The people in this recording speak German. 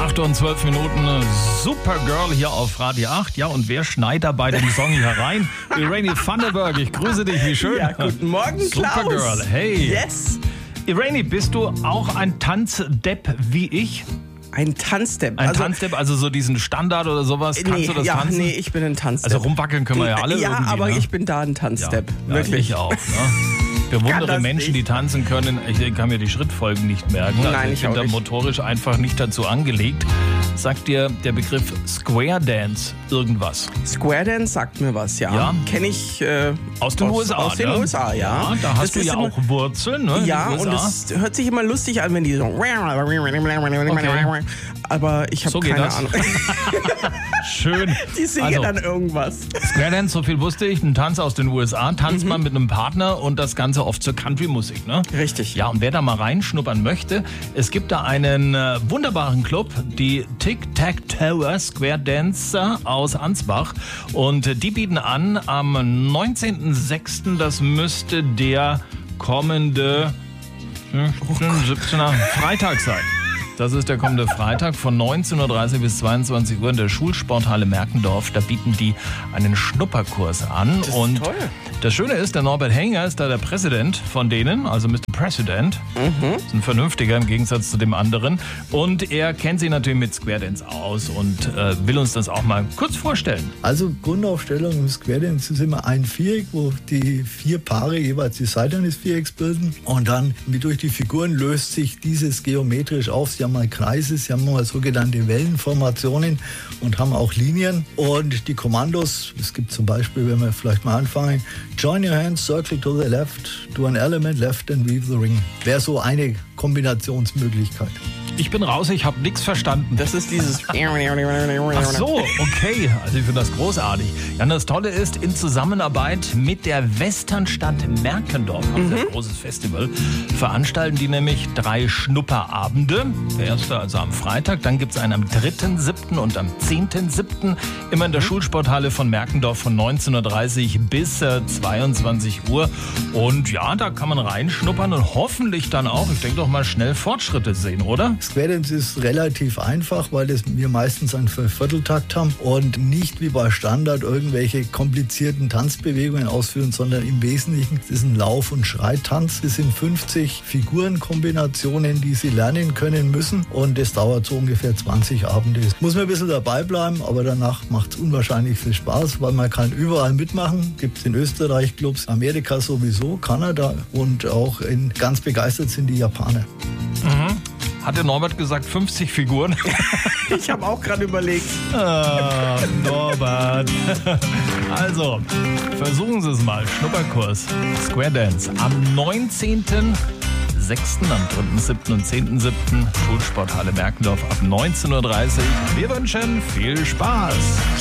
8 und 12 Minuten, Supergirl hier auf Radio 8. Ja, und wer schneit da bei dem Song hier rein? Irene Vandenberg, ich grüße dich, wie schön. Ja, guten Morgen, Klaus. Supergirl, hey. Yes. Irene, bist du auch ein Tanzdepp wie ich? Ein Tanzstep. Ein Tanzstep, also so diesen Standard oder sowas? Kannst du das tanzen? Nee, ich bin ein Tanzstep. Also rumwackeln können wir ja alle Ja, irgendwie, aber ne? ich bin da ein Tanzstep. Ja, wirklich. ich auch. Ne? Bewundere das Menschen, die nicht. tanzen können. Ich kann mir die Schrittfolgen nicht merken. Also Nein, ich ich bin auch da nicht. motorisch einfach nicht dazu angelegt. Sagt dir der Begriff Square Dance irgendwas? Square Dance sagt mir was, ja. Ja. Kenne ich Aus den USA, Aus den ne? USA, ja. Da hast Das du ist ja immer- auch Wurzeln, ne? Ja, in den und USA. es hört sich immer lustig an, wenn die so... Aber ich habe So geht keine das. Ahnung. Schön. Die singen Also, dann irgendwas. Square Dance, so viel wusste ich, ein Tanz aus den USA, tanzt man mit einem Partner und das Ganze oft zur Country-Musik, ne? Richtig. Ja, und wer da mal reinschnuppern möchte, es gibt da einen wunderbaren Club, die Tic-Tac-Toe Square Dancer aus Ansbach. Und die bieten an am 19.06., das müsste der kommende 17. Freitag sein. Das ist der kommende Freitag von 19.30 Uhr bis 22 Uhr in der Schulsporthalle Merkendorf. Da bieten die einen Schnupperkurs an. Das ist und toll. das Schöne ist, der Norbert Henger ist da der Präsident von denen, also Mr. President. Ist ein vernünftiger im Gegensatz zu dem anderen. Und er kennt sich natürlich mit Square Dance aus und will uns das auch mal kurz vorstellen. Also Grundaufstellung im Square Dance ist immer ein Viereck, wo die 4 Paare jeweils die Seite eines Vierecks bilden. Und dann durch die Figuren löst sich dieses geometrisch auf. Sie haben mal Kreise, sie haben mal sogenannte Wellenformationen und haben auch Linien. Und die Kommandos, es gibt zum Beispiel, wenn wir vielleicht mal anfangen, join your hands, circle to the left, do an element left and weave the ring. Wäre so eine Kombinationsmöglichkeit. Ich bin raus, ich habe nichts verstanden. Das ist dieses... Ach so, okay. Also ich finde das großartig. Ja, und das Tolle ist, in Zusammenarbeit mit der Westernstadt Merkendorf, haben sie ein großes Festival, veranstalten die nämlich 3 Schnupperabende. Der erste also am Freitag, dann gibt es einen am 3.7. und am 10.7. immer in der Schulsporthalle von Merkendorf von 19.30 Uhr bis 22 Uhr. Und ja, da kann man reinschnuppern und hoffentlich dann auch, ich denke doch mal, schnell Fortschritte sehen, oder? Square Dance ist relativ einfach, weil wir meistens einen Vierteltakt haben und nicht wie bei Standard irgendwelche komplizierten Tanzbewegungen ausführen, sondern im Wesentlichen ist ein Lauf- und Schreittanz. Es sind 50 Figurenkombinationen, die Sie lernen können müssen und das dauert so ungefähr 20 Abende. Muss man ein bisschen dabei bleiben, aber danach macht es unwahrscheinlich viel Spaß, weil man kann überall mitmachen. Gibt es in Österreich Clubs, Amerika sowieso, Kanada und auch ganz begeistert sind die Japaner. Hat der Norbert gesagt, 50 Figuren? Ich habe auch gerade überlegt. Ah, Norbert. Also, versuchen Sie es mal. Schnupperkurs. Square Dance am 19.06., am 3.7. und 10.7. Schulsporthalle Merkendorf ab 19.30 Uhr. Wir wünschen viel Spaß.